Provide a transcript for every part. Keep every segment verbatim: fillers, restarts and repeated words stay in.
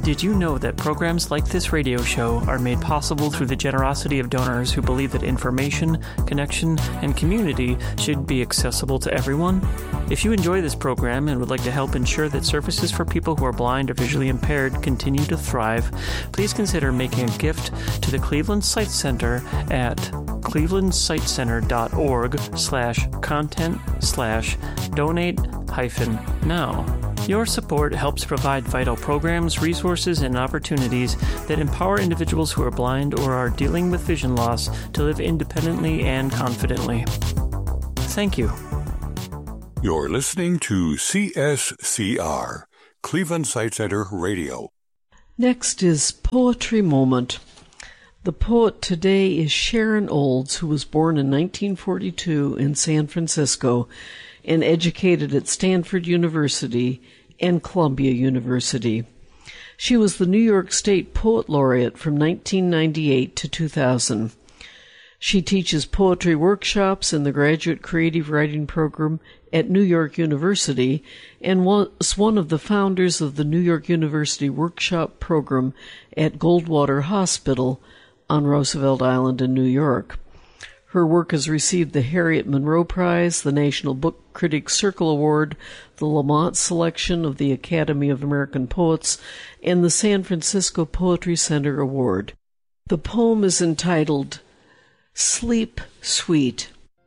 Did you know that programs like this radio show are made possible through the generosity of donors who believe that information, connection, and community should be accessible to everyone? If you enjoy this program and would like to help ensure that services for people who are blind or visually impaired continue to thrive, please consider making a gift to the Cleveland Sight Center at clevelandsightcenter.org slash content slash donate hyphen now. Your support helps provide vital programs, resources, and opportunities that empower individuals who are blind or are dealing with vision loss to live independently and confidently. Thank you. You're listening to C S C R, Cleveland Sight Center Radio. Next is Poetry Moment. The poet today is Sharon Olds, who was born in nineteen forty-two in San Francisco and educated at Stanford University and Columbia University. She was the New York State Poet Laureate from nineteen ninety-eight to two thousand. She teaches poetry workshops in the Graduate Creative Writing Program at New York University and was one of the founders of the New York University Workshop Program at Goldwater Hospital on Roosevelt Island in New York. Her work has received the Harriet Monroe Prize, the National Book Critics Circle Award, the Lamont Selection of the Academy of American Poets, and the San Francisco Poetry Center Award. The poem is entitled Sleep Sweet.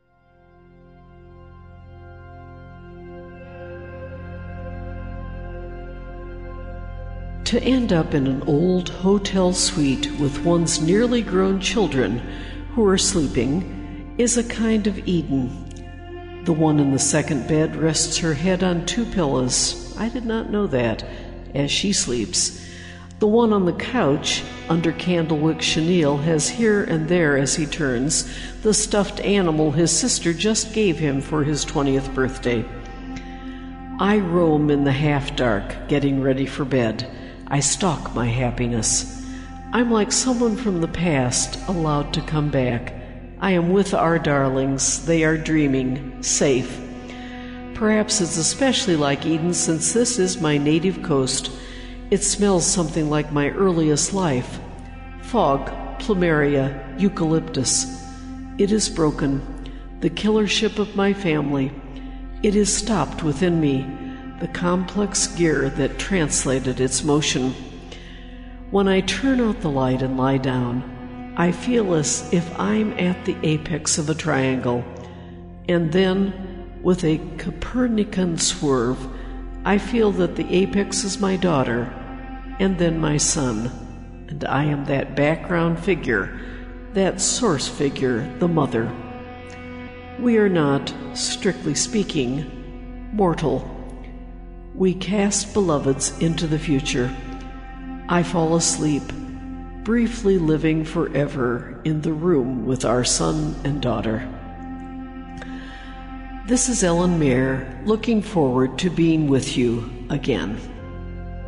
To end up in an old hotel suite with one's nearly grown children who are sleeping is a kind of Eden. The one in the second bed rests her head on two pillows. I did not know that, as she sleeps. The one on the couch, under candlewick chenille, has here and there, as he turns, the stuffed animal his sister just gave him for his twentieth birthday. I roam in the half-dark, getting ready for bed. I stalk my happiness. I'm like someone from the past, allowed to come back. I am with our darlings. They are dreaming, safe. Perhaps it's especially like Eden, since this is my native coast. It smells something like my earliest life. Fog, plumeria, eucalyptus. It is broken. The killer ship of my family. It is stopped within me, the complex gear that translated its motion. When I turn out the light and lie down, I feel as if I'm at the apex of a triangle. And then, with a Copernican swerve, I feel that the apex is my daughter, and then my son, and I am that background figure, that source figure, the mother. We are not, strictly speaking, mortal. We cast beloveds into the future. I fall asleep, briefly living forever in the room with our son and daughter. This is Ellen Mayer, looking forward to being with you again.